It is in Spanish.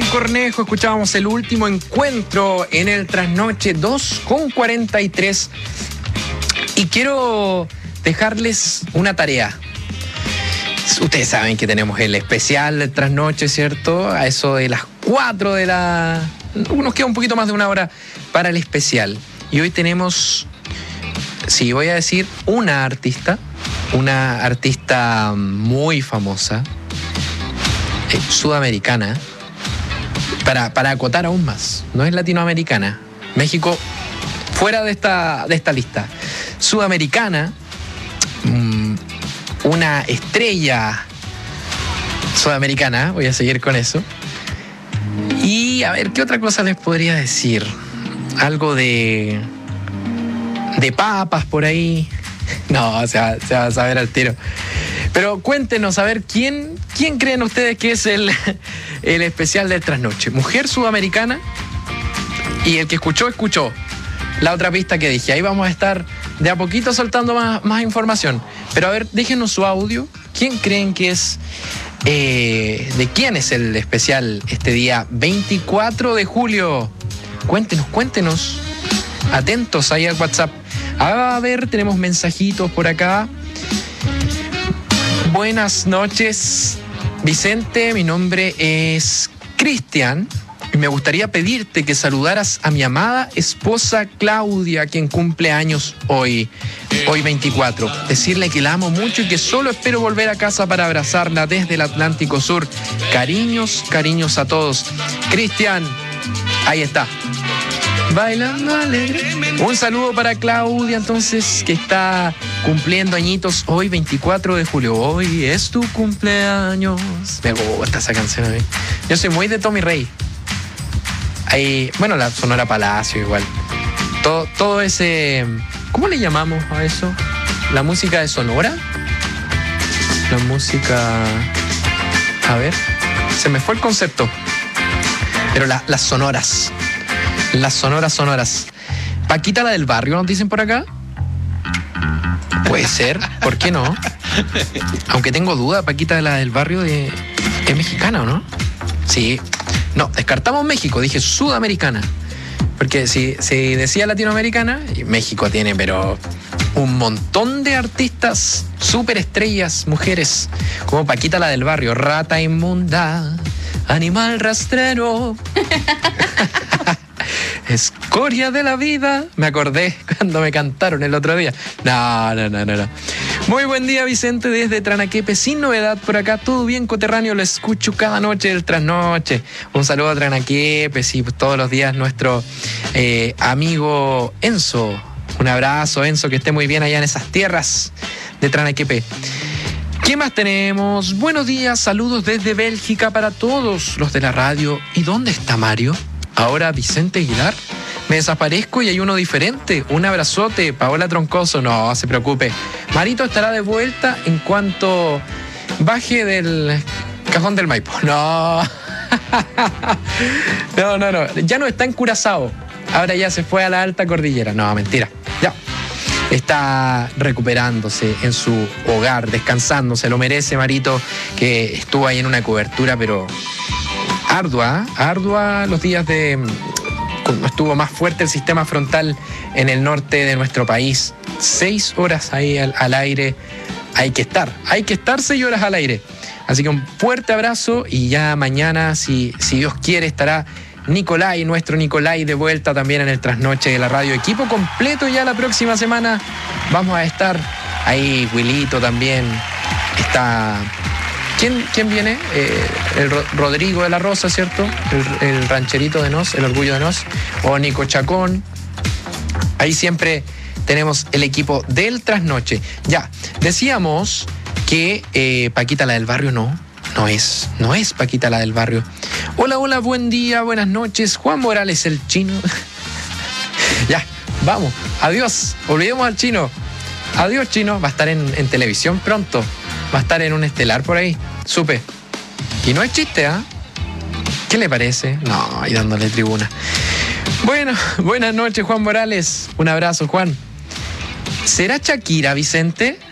Cornejo escuchábamos el último encuentro en el Trasnoche 2:43 y quiero dejarles una tarea. Ustedes saben que tenemos el especial del Trasnoche, ¿cierto? A eso de las 4 de la... Nos queda un poquito más de una hora para el especial. Y hoy tenemos, sí, voy a decir una artista muy famosa, sudamericana. Para acotar aún más, no es latinoamericana. México fuera de esta lista. Sudamericana, una estrella sudamericana, voy a seguir con eso. Y a ver, ¿qué otra cosa les podría decir? Algo de papas por ahí. No, se va a saber al tiro. Pero cuéntenos, a ver, ¿quién creen ustedes que es el especial del Trasnoche? Mujer sudamericana, y el que escuchó la otra pista que dije. Ahí vamos a estar de a poquito soltando más información. Pero a ver, déjenos su audio. ¿Quién creen que es? ¿De quién es el especial este día 24 de julio? Cuéntenos. Atentos ahí al WhatsApp. A ver, tenemos mensajitos por acá. Buenas noches, Vicente. Mi nombre es Cristian. Me gustaría pedirte que saludaras a mi amada esposa Claudia, quien cumple años hoy 24. Decirle que la amo mucho y que solo espero volver a casa para abrazarla desde el Atlántico Sur. Cariños a todos. Cristian, ahí está. Bailando alegre. Un saludo para Claudia, entonces, que está cumpliendo añitos hoy, 24 de julio. Hoy es tu cumpleaños. Me gusta esa canción a mí. Yo soy muy de Tommy Rey. Ahí, bueno, la Sonora Palacio igual. Todo ese... ¿Cómo le llamamos a eso? ¿La música de Sonora? La música... A ver, se me fue el concepto. Pero las sonoras. Las sonoras. Paquita, la del barrio, nos dicen por acá. Puede ser, ¿por qué no? Aunque tengo duda, Paquita, la del barrio es mexicana, ¿o no? Sí. No, descartamos México, dije sudamericana. Porque si decía latinoamericana, México tiene, pero un montón de artistas, superestrellas, mujeres, como Paquita, la del barrio, rata inmunda, animal rastrero. Escoria de la vida. Me acordé cuando me cantaron el otro día. No. Muy buen día, Vicente, desde Tranaquepe. Sin novedad por acá, todo bien, coterráneo. Lo escucho cada noche del Trasnoche. Un saludo a Tranaquepe, sí, todos los días nuestro amigo Enzo. Un abrazo, Enzo, que esté muy bien allá en esas tierras de Tranaquepe. ¿Qué más tenemos? Buenos días, saludos desde Bélgica para todos los de la radio. ¿Y dónde está Mario? Ahora Vicente Aguilar. Me desaparezco y hay uno diferente. Un abrazote, Paola Troncoso. No se preocupe. Marito estará de vuelta en cuanto baje del cajón del Maipo. No. No. Ya no está en Curazao. Ahora ya se fue a la alta cordillera. No, mentira. Ya. Está recuperándose en su hogar, descansando. Se lo merece, Marito, que estuvo ahí en una cobertura, pero... Ardua los días cuando estuvo más fuerte el sistema frontal en el norte de nuestro país. 6 horas ahí al aire. Hay que estar 6 horas al aire. Así que un fuerte abrazo y ya mañana, si Dios quiere, estará nuestro Nicolai de vuelta también en el Trasnoche de la radio. Equipo completo ya la próxima semana. Vamos a estar ahí, Wilito también. Está... ¿Quién viene? El Rodrigo de la Rosa, ¿cierto? El rancherito de Nos, el orgullo de Nos. O Nico Chacón. Ahí siempre tenemos el equipo del Trasnoche. Ya, decíamos que Paquita, la del barrio, no es Paquita, la del barrio. Hola, buen día, buenas noches. Juan Morales, el chino. Ya, vamos, adiós. Olvidemos al chino. Adiós, chino. Va a estar en televisión pronto. Va a estar en un estelar por ahí, supe. Y no es chiste, ¿ah? ¿Qué le parece? No, y dándole tribuna. Bueno, buenas noches, Juan Morales. Un abrazo, Juan. ¿Será Shakira, Vicente?